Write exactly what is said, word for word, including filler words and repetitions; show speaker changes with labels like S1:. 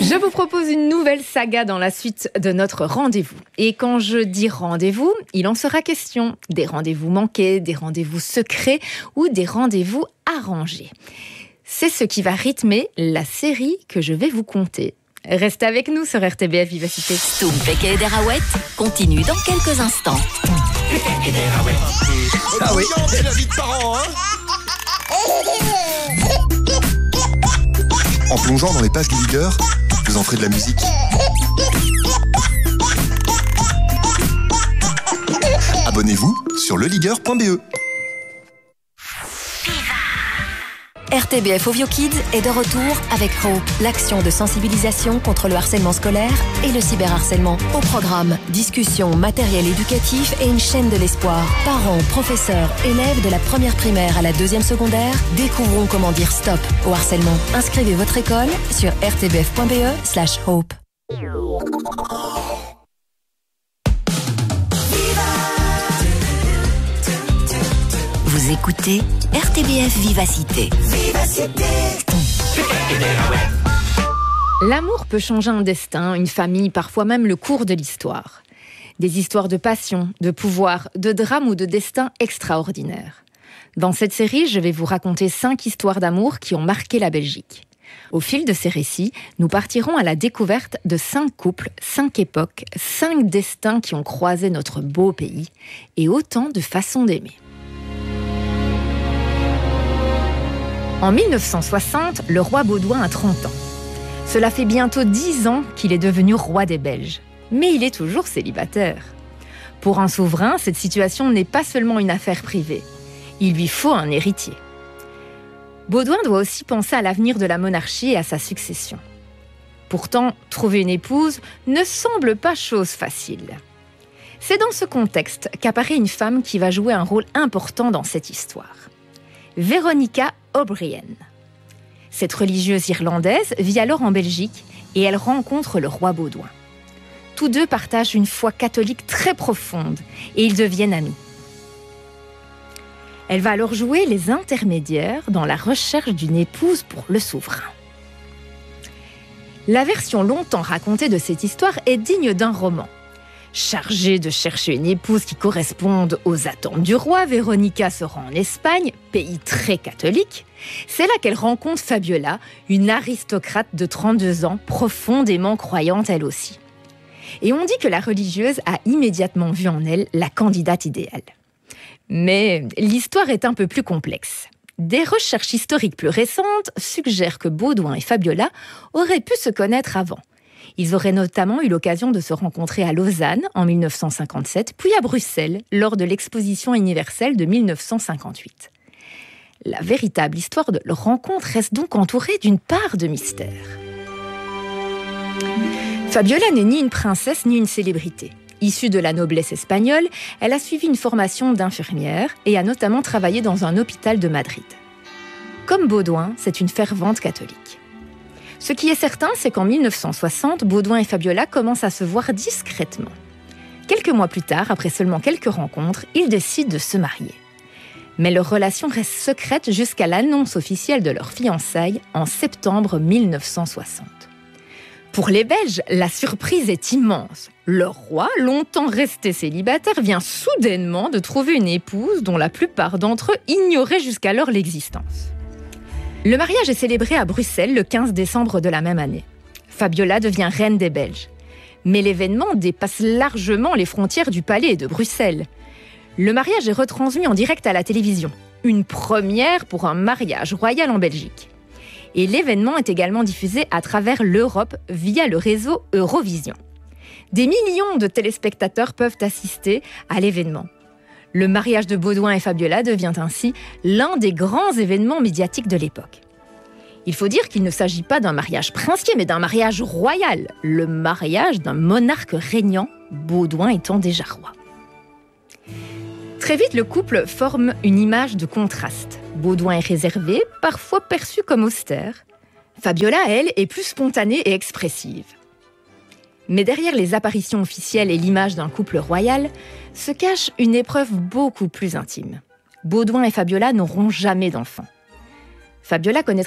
S1: Je vous propose une nouvelle saga dans la suite de notre rendez-vous. Et quand je dis rendez-vous, il en sera question. Des rendez-vous manqués, des rendez-vous secrets ou des rendez-vous arrangés. C'est ce qui va rythmer la série que je vais vous conter. Restez avec nous sur R T B F Vivacité.
S2: Stoum, Peke et Derawet continue dans quelques instants.
S3: Ah oui, c'est la vie de parents, hein.
S4: En plongeant dans les pages du leader, vous en ferez de la musique. Abonnez-vous sur le leader point b e.
S2: R T B F Ovio Kids est de retour avec Hope, l'action de sensibilisation contre le harcèlement scolaire et le cyberharcèlement. Au programme, discussion, matériel éducatif et une chaîne de l'espoir. Parents, professeurs, élèves de la première primaire à la deuxième secondaire découvrons comment dire stop au harcèlement. Inscrivez votre école sur r t b f point b e slash hope. Vous écoutez R T B F Vivacité. Vivacité.
S1: L'amour peut changer un destin, une famille, parfois même le cours de l'histoire. Des histoires de passion, de pouvoir, de drame ou de destin extraordinaires. Dans cette série, je vais vous raconter cinq histoires d'amour qui ont marqué la Belgique. Au fil de ces récits, nous partirons à la découverte de cinq couples, cinq époques, cinq destins qui ont croisé notre beau pays et autant de façons d'aimer. En mille neuf cent soixante, le roi Baudouin a trente ans. Cela fait bientôt dix ans qu'il est devenu roi des Belges. Mais il est toujours célibataire. Pour un souverain, cette situation n'est pas seulement une affaire privée. Il lui faut un héritier. Baudouin doit aussi penser à l'avenir de la monarchie et à sa succession. Pourtant, trouver une épouse ne semble pas chose facile. C'est dans ce contexte qu'apparaît une femme qui va jouer un rôle important dans cette histoire. Veronica O'Brien. Cette religieuse irlandaise vit alors en Belgique et elle rencontre le roi Baudouin. Tous deux partagent une foi catholique très profonde et ils deviennent amis. Elle va alors jouer les intermédiaires dans la recherche d'une épouse pour le souverain. La version longtemps racontée de cette histoire est digne d'un roman. Chargée de chercher une épouse qui corresponde aux attentes du roi, Veronica se rend en Espagne, pays très catholique. C'est là qu'elle rencontre Fabiola, une aristocrate de trente-deux ans, profondément croyante elle aussi. Et on dit que la religieuse a immédiatement vu en elle la candidate idéale. Mais l'histoire est un peu plus complexe. Des recherches historiques plus récentes suggèrent que Baudouin et Fabiola auraient pu se connaître avant. Ils auraient notamment eu l'occasion de se rencontrer à Lausanne en mille neuf cent cinquante-sept, puis à Bruxelles lors de l'exposition universelle de mille neuf cent cinquante-huit. La véritable histoire de leur rencontre reste donc entourée d'une part de mystère. Fabiola n'est ni une princesse ni une célébrité. Issue de la noblesse espagnole, elle a suivi une formation d'infirmière et a notamment travaillé dans un hôpital de Madrid. Comme Baudouin, c'est une fervente catholique. Ce qui est certain, c'est qu'en mille neuf cent soixante, Baudouin et Fabiola commencent à se voir discrètement. Quelques mois plus tard, après seulement quelques rencontres, ils décident de se marier. Mais leur relation reste secrète jusqu'à l'annonce officielle de leur fiançailles en septembre mille neuf cent soixante. Pour les Belges, la surprise est immense. Leur roi, longtemps resté célibataire, vient soudainement de trouver une épouse dont la plupart d'entre eux ignoraient jusqu'alors l'existence. Le mariage est célébré à Bruxelles le quinze décembre de la même année. Fabiola devient reine des Belges. Mais l'événement dépasse largement les frontières du palais et de Bruxelles. Le mariage est retransmis en direct à la télévision. Une première pour un mariage royal en Belgique. Et l'événement est également diffusé à travers l'Europe via le réseau Eurovision. Des millions de téléspectateurs peuvent assister à l'événement. Le mariage de Baudouin et Fabiola devient ainsi l'un des grands événements médiatiques de l'époque. Il faut dire qu'il ne s'agit pas d'un mariage princier, mais d'un mariage royal, le mariage d'un monarque régnant, Baudouin étant déjà roi. Très vite, le couple forme une image de contraste. Baudouin est réservé, parfois perçu comme austère. Fabiola, elle, est plus spontanée et expressive. Mais derrière les apparitions officielles et l'image d'un couple royal, se cache une épreuve beaucoup plus intime. Baudouin et Fabiola n'auront jamais d'enfants. Fabiola connaîtra